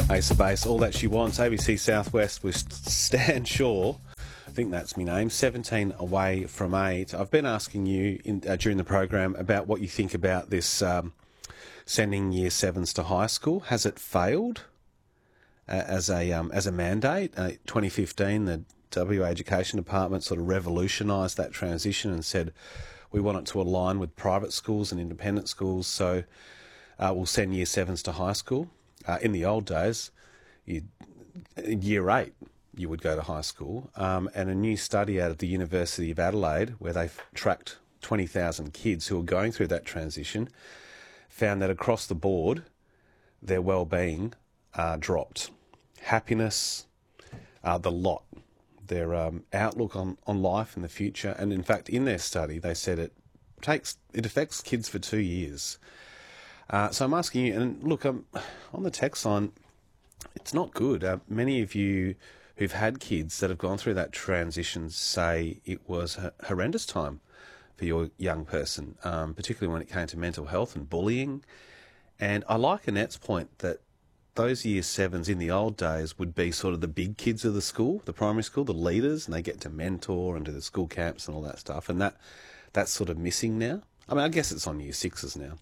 Ace of Base, All That She Wants, ABC Southwest with Stan Shaw. I think that's my name. 17 away from 8. I've been asking you during the program about what you think about this sending Year 7s to high school. Has it failed as a mandate? 2015, the WA Education Department sort of revolutionised that transition and said we want it to align with private schools and independent schools, so we'll send Year 7s to high school. In the old days, Year 8, you would go to high school. And a new study out of the University of Adelaide, where they've tracked 20,000 kids who are going through that transition, found that across the board, their well-being dropped. Happiness, the lot. Their outlook on life and the future. And in fact, in their study, they said it affects kids for 2 years. So I'm asking you, and look, on the text line, it's not good. Many of you who've had kids that have gone through that transition say it was a horrendous time for your young person, particularly when it came to mental health and bullying. And I like Annette's point that those Year 7s in the old days would be sort of the big kids of the school, the primary school, the leaders, and they get to mentor and do the school camps and all that stuff. And that's sort of missing now. I mean, I guess it's on Year 6s now.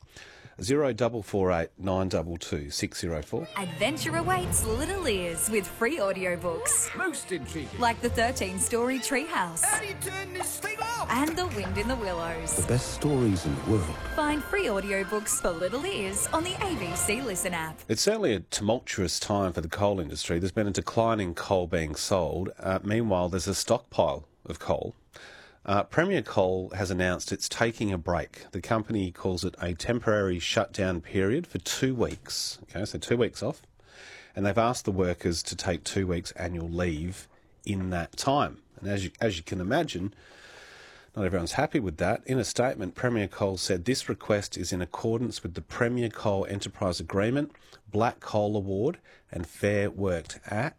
0448 922 604. Adventure awaits little ears with free audiobooks. Most intriguing. Like the 13-story Treehouse. How do you turn this thing off? And The Wind in the Willows. The best stories in the world. Find free audiobooks for little ears on the ABC Listen app. It's certainly a tumultuous time for the coal industry. There's been a decline in coal being sold. Meanwhile, there's a stockpile of coal. Premier Coal has announced it's taking a break. The company calls it a temporary shutdown period for 2 weeks. Okay, so 2 weeks off. And they've asked the workers to take 2 weeks annual leave in that time. And as you can imagine, not everyone's happy with that. In a statement, Premier Coal said this request is in accordance with the Premier Coal Enterprise Agreement, Black Coal Award and Fair Work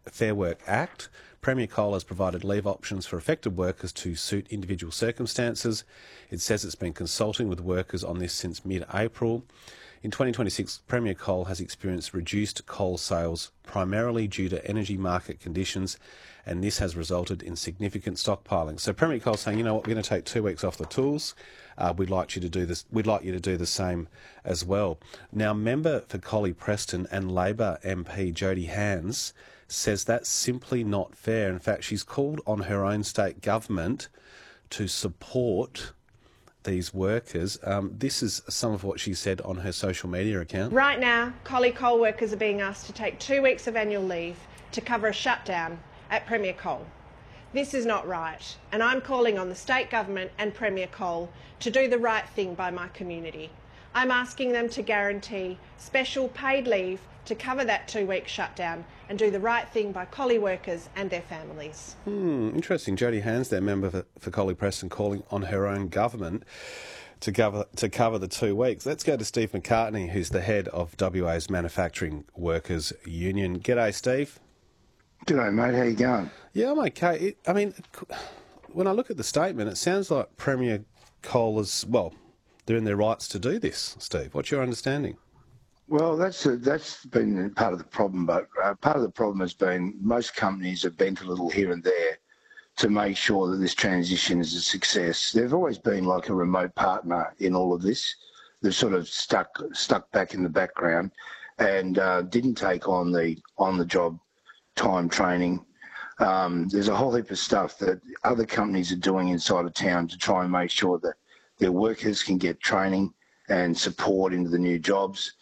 Act. Premier Coal has provided leave options for affected workers to suit individual circumstances. It says it's been consulting with workers on this since mid-April. In 2026, Premier Coal has experienced reduced coal sales primarily due to energy market conditions, and this has resulted in significant stockpiling. So Premier Coal saying, you know what, we're going to take 2 weeks off the tools. We'd like you to do this. We'd like you to do the same as well. Now, member for Collie Preston and Labor MP Jodie Hans says that's simply not fair. In fact, she's called on her own state government to support these workers. This is some of what she said on her social media account. Right now, Collie coal workers are being asked to take 2 weeks of annual leave to cover a shutdown at Premier Coal. This is not right, and I'm calling on the state government and Premier Coal to do the right thing by my community. I'm asking them to guarantee special paid leave to cover that 2 week shutdown and do the right thing by Collie workers and their families. Interesting. Jodie Hans, their member for Collie Preston, calling on her own government to cover the 2 weeks. Let's go to Steve McCartney, who's the head of WA's Manufacturing Workers Union. G'day, Steve. G'day, mate. How you going? Yeah, I'm okay. When I look at the statement, it sounds like Premier Coal is, well, they're in their rights to do this, Steve. What's your understanding? Well, that's been part of the problem, but part of the problem has been most companies have bent a little here and there to make sure that this transition is a success. They've always been like a remote partner in all of this. They're sort of stuck back in the background and didn't take on the on-the-job time training. There's a whole heap of stuff that other companies are doing inside of town to try and make sure that their workers can get training and support into the new jobs.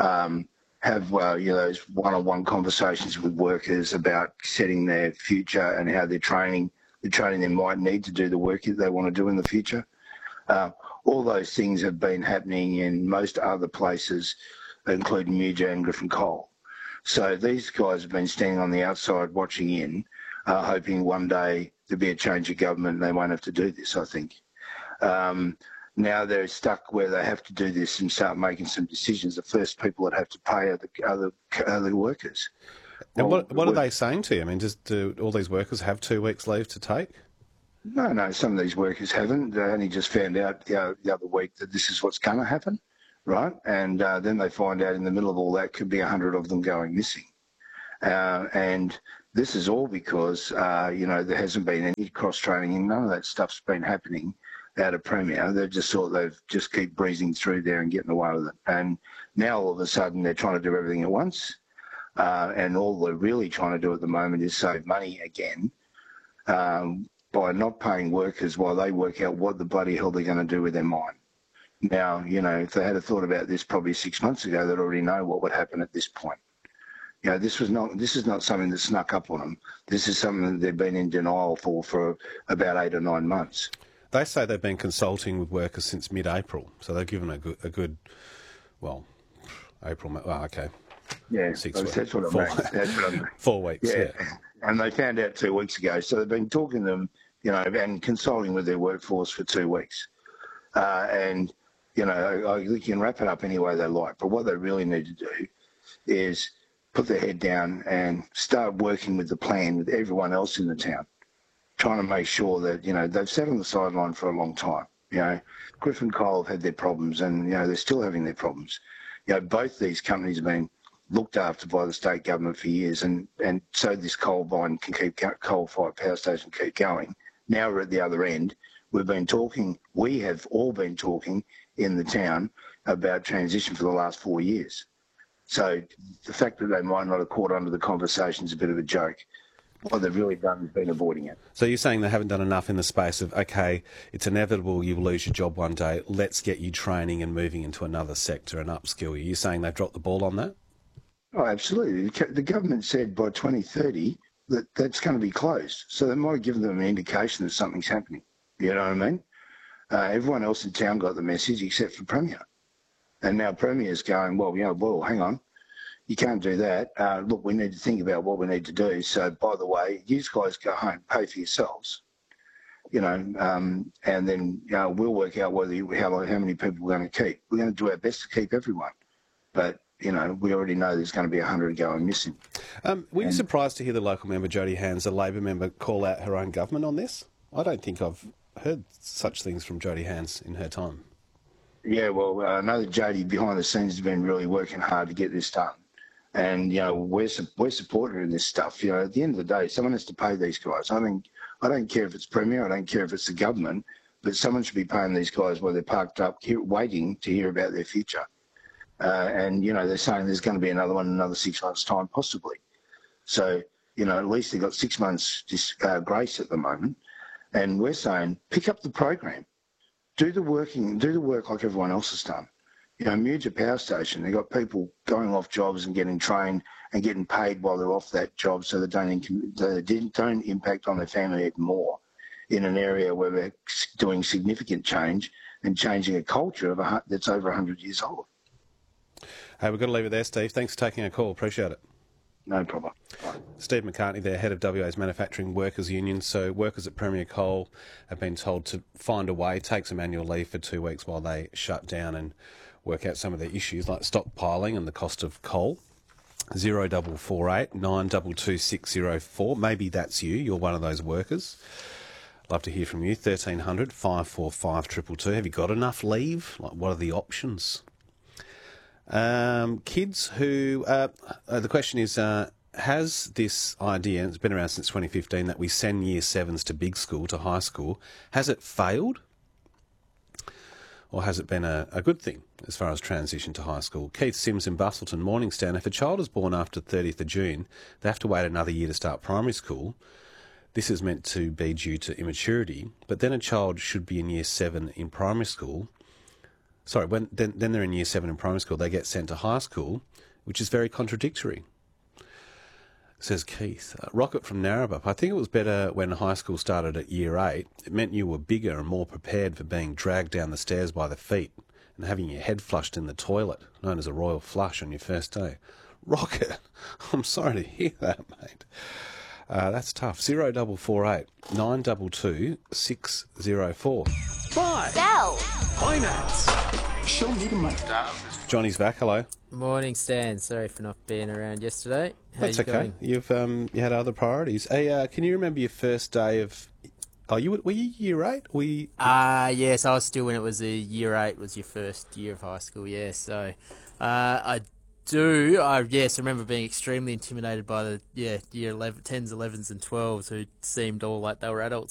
Have those one-on-one conversations with workers about setting their future and how the training they might need to do the work that they want to do in the future. All those things have been happening in most other places, including Muja and Griffin Coal. So these guys have been standing on the outside watching in, hoping one day there'll be a change of government and they won't have to do this, I think. Now they're stuck where they have to do this and start making some decisions. The first people that have to pay are the workers. And what are they saying to you? I mean, do all these workers have 2 weeks leave to take? No, some of these workers haven't. They only just found out the other week that this is what's going to happen, right? And then they find out in the middle of all that could be 100 of them going missing. And this is all because, there hasn't been any cross-training and none of that stuff's been happening out of Premier. They've just thought they've just keep breezing through there and getting away with it. And now all of a sudden they're trying to do everything at once. And all they're really trying to do at the moment is save money again by not paying workers while they work out what the bloody hell they're going to do with their mine. Now, if they had a thought about this probably 6 months ago, they'd already know what would happen at this point. This is not something that snuck up on them. This is something that they've been in denial for about 8 or 9 months. They say they've been consulting with workers since mid-April, so they've given a good April. Oh, okay. Yeah, 6 weeks. That's what I mean. 4 weeks. Yeah. And they found out 2 weeks ago, so they've been talking to them, and consulting with their workforce for 2 weeks, and they can wrap it up any way they like. But what they really need to do is put their head down and start working with the plan with everyone else in the town, trying to make sure that, they've sat on the sideline for a long time. Griffin Coal have had their problems and, they're still having their problems. Both these companies have been looked after by the state government for years and so this coal-fired power station keep going. Now we're at the other end. We have all been talking in the town about transition for the last 4 years. So the fact that they might not have caught on to the conversation is a bit of a joke. What they've really done is been avoiding it. So you're saying they haven't done enough in the space of, okay, it's inevitable you'll lose your job one day, let's get you training and moving into another sector and upskill you. You're saying they've dropped the ball on that? Oh, absolutely. The government said by 2030 that's going to be closed. So they might have given them an indication that something's happening. You know what I mean? Everyone else in town got the message except for Premier. And now Premier's going, well, hang on. You can't do that. Look, we need to think about what we need to do. So, by the way, you guys go home, pay for yourselves, and then we'll work out how many people we're going to keep. We're going to do our best to keep everyone. But, we already know there's going to be 100 going missing. Were you surprised to hear the local member, Jodie Hands, a Labor member, call out her own government on this? I don't think I've heard such things from Jodie Hands in her time. Yeah, well, I know that Jodie behind the scenes has been really working hard to get this done. And, we're supporting in this stuff. At the end of the day, someone has to pay these guys. I don't care if it's Premier, I don't care if it's the government, but someone should be paying these guys while they're parked up here, waiting to hear about their future. And, they're saying there's going to be another one in another 6 months' time, possibly. So, at least they've got 6 months grace at the moment. And we're saying, pick up the program. Do the work like everyone else has done. Muja Power Station, they've got people going off jobs and getting trained and getting paid while they're off that job so they don't impact on their family even more in an area where we're doing significant change and changing a culture that's over 100 years old. Hey, we've got to leave it there, Steve. Thanks for taking our call. Appreciate it. No problem. Bye. Steve McCartney there, head of WA's Manufacturing Workers Union. So workers at Premier Coal have been told to find a way, take some annual leave for 2 weeks while they shut down and work out some of their issues like stockpiling and the cost of coal. 0448 922 604. Maybe that's you. You're one of those workers. Love to hear from you. 1300 545 222. Have you got enough leave? Like, what are the options? Kids who... the question is, has this idea, it's been around since 2015, that we send Year 7s to big school, to high school, has it failed? Or has it been a good thing as far as transition to high school? Keith Sims in Bustleton, morning, Stan. If a child is born after 30th of June, they have to wait another year to start primary school. This is meant to be due to immaturity, but then a child should be in Year 7 in primary school. Sorry, then they're in Year 7 in primary school, they get sent to high school, which is very contradictory. Says Keith. Rocket from Narrabeen. I think it was better when high school started at Year 8. It meant you were bigger and more prepared for being dragged down the stairs by the feet and having your head flushed in the toilet, known as a royal flush on your first day. Rocket, I'm sorry to hear that, mate. That's tough. 0448 922 604. Buy. Sell. Finance. Show me the money. Johnny's back. Hello. Morning, Stan. Sorry for not being around yesterday. How That's you okay. going? You've you had other priorities. Hey, can you remember your first day of? Oh, were you Year 8? Yes, I was still when it was Year 8 was your first year of high school. Yeah, so I do. I remember being extremely intimidated by the year 11, 10s, 11s and 12s who seemed all like they were adults